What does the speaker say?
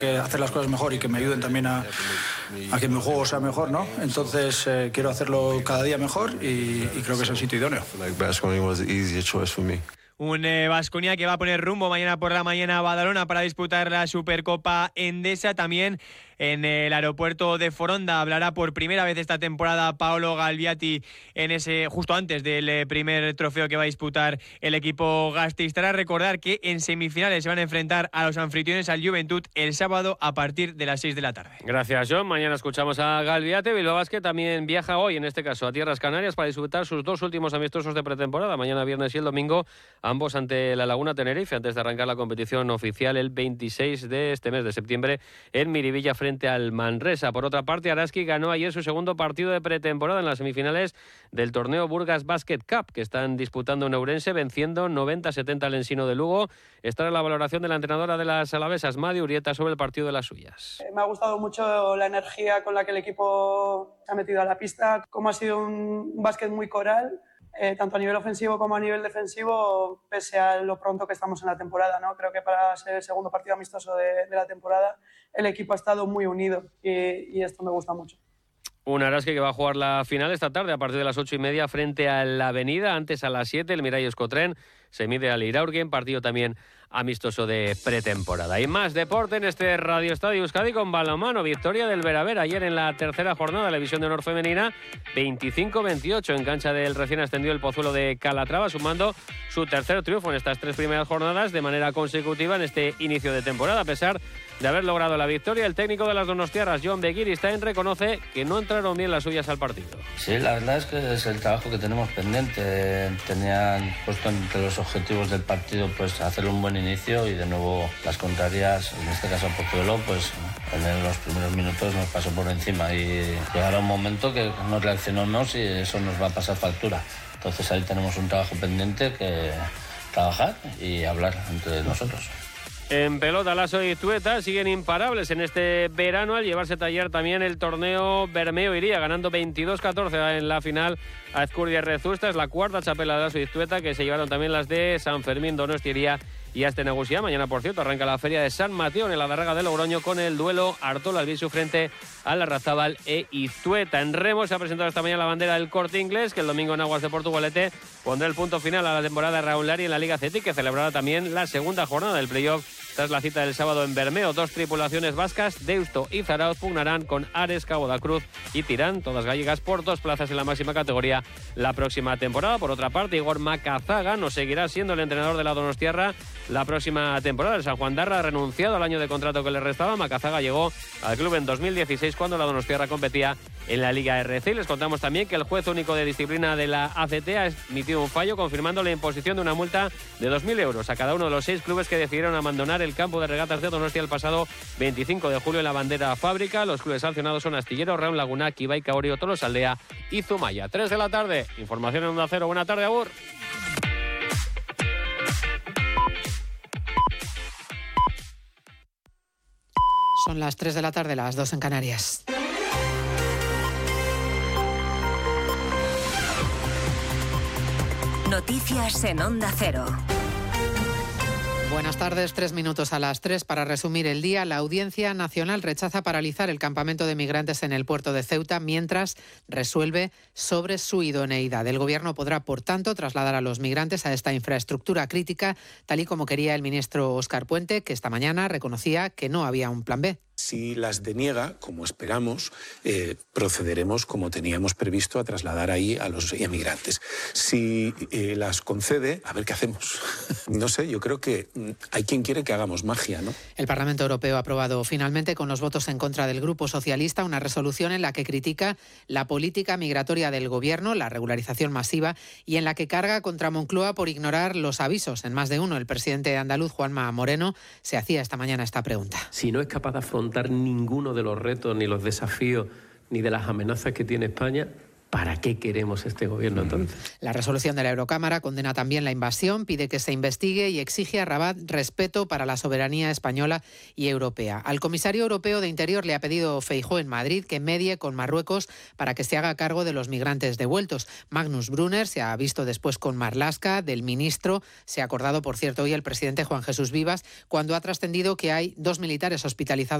que hacer las cosas mejor y que me ayuden también a que mi juego sea mejor, ¿no? Entonces quiero hacerlo cada día mejor y creo que es el sitio idóneo. Un Baskonia que va a poner rumbo mañana por la mañana a Badalona para disputar la Supercopa Endesa. También en el aeropuerto de Foronda hablará por primera vez esta temporada Paolo Galviati justo antes del primer trofeo que va a disputar el equipo gasteiztarra. Recordar que en semifinales se van a enfrentar a los anfitriones, al Juventud, el sábado a partir de las 6 de la tarde. Gracias, John. Mañana escuchamos a Galviati. Bilbao Basket también viaja hoy, en este caso, a Tierras Canarias para disputar sus 2 últimos amistosos de pretemporada, mañana viernes y el domingo, ambos ante la Laguna Tenerife, antes de arrancar la competición oficial el 26 de este mes de septiembre en Miribilla frente al Manresa. Por otra parte, Araski ganó ayer su segundo partido de pretemporada en las semifinales del torneo Burgas Basket Cup, que están disputando en Ourense, venciendo 90-70 al Ensino de Lugo. Esta es la valoración de la entrenadora de las alavesas, Madi Urieta, sobre el partido de las suyas. Me ha gustado mucho la energía con la que el equipo se ha metido a la pista, como ha sido un básquet muy coral, tanto a nivel ofensivo como a nivel defensivo, pese a lo pronto que estamos en la temporada, ¿no? Creo que para ser el segundo partido amistoso de la temporada, el equipo ha estado muy unido y esto me gusta mucho. Un Araski que va a jugar la final esta tarde a partir de las 8:30 frente a la Avenida. Antes a las 7 el Miralles Cotrén se mide al Iraurgen, partido también amistoso de pretemporada. Y más deporte en este Radio Estadio Euskadi con balonmano. Victoria del Veravera ayer en la tercera jornada de la división de honor femenina, 25-28 en cancha del recién ascendido el Pozuelo de Calatrava, sumando su tercer triunfo en estas 3 primeras jornadas de manera consecutiva en este inicio de temporada. A pesar de haber logrado la victoria, el técnico de las donostiarras, Jon Begiristain, reconoce que no entraron bien las suyas al partido. Sí, la verdad es que es el trabajo que tenemos pendiente. Tenían puesto entre los objetivos del partido pues hacer un buen inicio y de nuevo las contrarias, en este caso Pozuelo, pues en los primeros minutos nos pasó por encima y llegará un momento que no reaccionamos y eso nos va a pasar factura. Entonces ahí tenemos un trabajo pendiente que trabajar y hablar entre nosotros. En pelota, Lasso y Tueta siguen imparables en este verano al llevarse taller también el torneo Bermeo Iría, ganando 22-14 en la final a Ezcurdia y Rezusta. Es la cuarta txapela de Lasso y Tueta, que se llevaron también las de San Fermín, Donostia y Astenagusia. Mañana, por cierto, arranca la feria de San Mateo en la Adarga de Logroño con el duelo Artola-Albisu frente a Larrazábal e Iztueta. En remo se ha presentado esta mañana la bandera del Corte Inglés, que el domingo en Aguas de Portugalete pondrá el punto final a la temporada de Raúl Lari en la Liga CETI, que celebrará también la segunda jornada del playoff tras la cita del sábado en Bermeo. 2 tripulaciones vascas, Deusto y Zarauz, pugnarán con Ares, Cabo da Cruz y Tirán, todas gallegas, por 2 plazas en la máxima categoría la próxima temporada. Por otra parte, Igor Macazaga no seguirá siendo el entrenador de la donostiarra la próxima temporada. El San Juan Darra ha renunciado al año de contrato que le restaba. Macazaga llegó al club en 2016 cuando la donostiarra competía en la Liga RC. Les contamos también que el juez único de disciplina de la ACT ha emitido un fallo confirmando la imposición de una multa de 2.000 euros a cada uno de los 6 clubes que decidieron abandonar el campo de regatas de Donostia el pasado 25 de julio en la bandera fábrica. Los clubes sancionados son Astillero, Real Laguna, Kibaica, Orio, Tolosaldea y Zumaya. 3 de la tarde. Información en Onda Cero. Buena tarde, agur. Son las 3 de la tarde, las 2 en Canarias. Noticias en Onda Cero. Buenas tardes, 3 minutos a las 3 para resumir el día. La Audiencia Nacional rechaza paralizar el campamento de migrantes en el puerto de Ceuta mientras resuelve sobre su idoneidad. El Gobierno podrá, por tanto, trasladar a los migrantes a esta infraestructura crítica, tal y como quería el ministro Óscar Puente, que esta mañana reconocía que no había un plan B. Si las deniega, como esperamos, procederemos como teníamos previsto a trasladar ahí a los inmigrantes. Si las concede, a ver qué hacemos. No sé, yo creo que hay quien quiere que hagamos magia, ¿no? El Parlamento Europeo ha aprobado finalmente, con los votos en contra del Grupo Socialista, una resolución en la que critica la política migratoria del Gobierno, la regularización masiva, y en la que carga contra Moncloa por ignorar los avisos. En más de uno, el presidente andaluz, Juanma Moreno, se hacía esta mañana esta pregunta. Si no es capaz de afrontar ninguno de los retos, ni los desafíos, ni de las amenazas que tiene España, ¿Para qué queremos este gobierno entonces? La resolución de la Eurocámara condena también la invasión, pide que se investigue y exige a Rabat respeto para la soberanía española y europea. Al comisario europeo de Interior le ha pedido Feijóo en Madrid que medie con Marruecos para que se haga cargo de los migrantes devueltos. Magnus Brunner se ha visto después con Marlaska. Del ministro se ha acordado, por cierto, hoy el presidente Juan Jesús Vivas, cuando ha trascendido que hay 2 militares hospitalizados